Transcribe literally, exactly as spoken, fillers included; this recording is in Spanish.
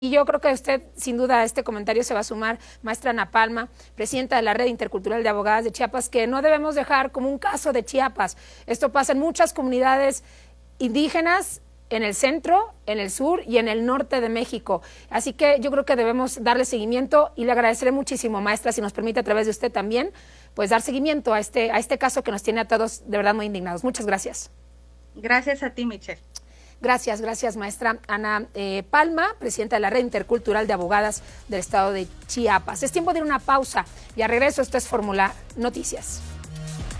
Y yo creo que usted, sin duda, a este comentario se va a sumar, maestra Ana Palma, presidenta de la Red Intercultural de Abogadas de Chiapas, que no debemos dejar como un caso de Chiapas. Esto pasa en muchas comunidades indígenas, en el centro, en el sur y en el norte de México. Así que yo creo que debemos darle seguimiento y le agradeceré muchísimo, maestra, si nos permite a través de usted también, pues dar seguimiento a este, a este caso que nos tiene a todos de verdad muy indignados. Muchas gracias. Gracias a ti, Michelle. Gracias, gracias, maestra Ana eh, Palma, presidenta de la Red Intercultural de Abogadas del Estado de Chiapas. Es tiempo de ir a una pausa y a regreso esto es Fórmula Noticias.